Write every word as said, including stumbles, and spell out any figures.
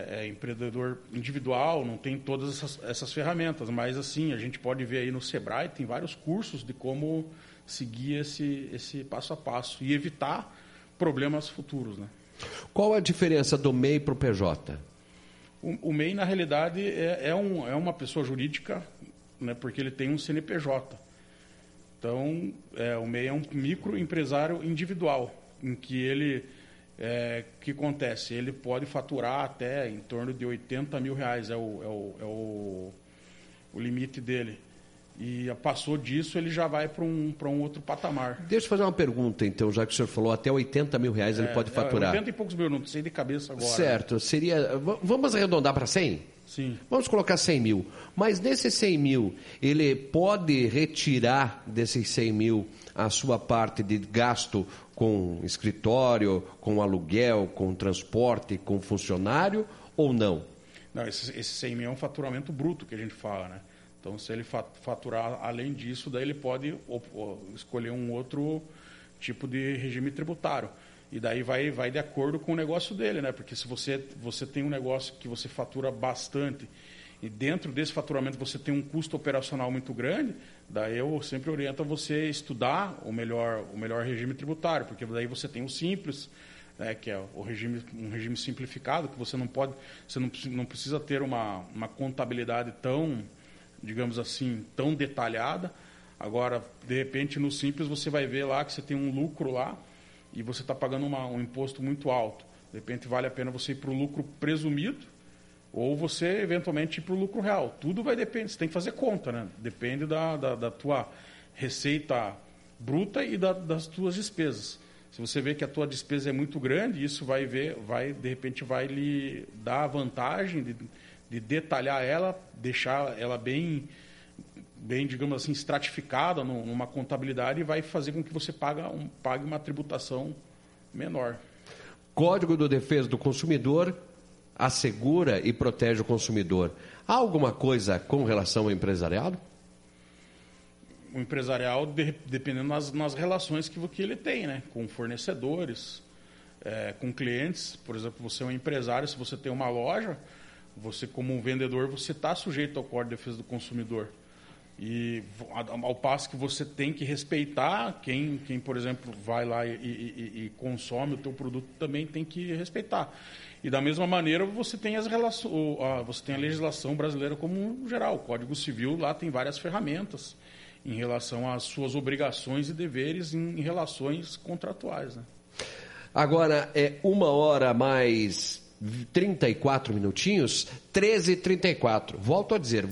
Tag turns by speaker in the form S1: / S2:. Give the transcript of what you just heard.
S1: é, é empreendedor individual, não tem todas essas, essas ferramentas, mas assim, a gente pode ver aí no Sebrae, tem vários cursos de como seguir esse, esse passo a passo e evitar problemas futuros, né?
S2: Qual a diferença do M E I para o P J?
S1: O, o M E I, na realidade, é, é, um, é uma pessoa jurídica, né, porque ele tem um C N P J. Então, é, o M E I é um microempresário individual, em que ele, é, o que acontece? Ele pode faturar até em torno de oitenta mil reais, é o, é o, é o, o limite dele. E passou disso, ele já vai para um, para um outro patamar.
S2: Deixa eu fazer uma pergunta, então, já que o senhor falou, até oitenta mil reais ele
S1: é,
S2: pode faturar.
S1: É, oitenta e poucos mil, não sei de cabeça agora.
S2: Certo, né? Seria... Vamos arredondar para cem?
S1: Sim.
S2: Vamos colocar cem mil. Mas nesses cem mil, ele pode retirar desses cem mil a sua parte de gasto com escritório, com aluguel, com transporte, com funcionário ou não?
S1: Não, esse, esse cem mil é um faturamento bruto que a gente fala, né? Então, se ele faturar além disso, daí ele pode escolher um outro tipo de regime tributário. E daí vai, vai de acordo com o negócio dele, né? Porque se você, você tem um negócio que você fatura bastante e dentro desse faturamento você tem um custo operacional muito grande, daí eu sempre oriento a você estudar o melhor, o melhor regime tributário, porque daí você tem o simples, né, que é o regime, um regime simplificado, que você não pode, você não, não precisa ter uma, uma contabilidade tão, digamos assim, tão detalhada. Agora, de repente, no simples você vai ver lá que você tem um lucro lá e você está pagando uma, um imposto muito alto. De repente, vale a pena você ir para o lucro presumido ou você, eventualmente, ir para o lucro real. Tudo vai depender, você tem que fazer conta, né? Depende da, da, da tua receita bruta e da, das tuas despesas. Se você vê que a tua despesa é muito grande, isso vai, ver, vai de repente, vai lhe dar a vantagem de de detalhar ela, deixar ela bem, bem, digamos assim, estratificada numa contabilidade e vai fazer com que você pague, um, pague uma tributação menor.
S2: Código de Defesa do Consumidor assegura e protege o consumidor. Há alguma coisa com relação ao empresariado?
S1: O empresarial, de, dependendo das, nas relações que, que ele tem, né? Com fornecedores, é, com clientes. Por exemplo, você é um empresário, se você tem uma loja, você, como um vendedor, você está sujeito ao Código de Defesa do Consumidor. E ao passo que você tem que respeitar, quem, quem por exemplo, vai lá e, e, e consome o teu produto também tem que respeitar. E da mesma maneira, você tem, as relações, você tem a legislação brasileira como geral. O Código Civil lá tem várias ferramentas em relação às suas obrigações e deveres em, em relações contratuais, né?
S2: Agora, é uma hora mais trinta e quatro minutinhos, treze e trinta e quatro. Volto a dizer...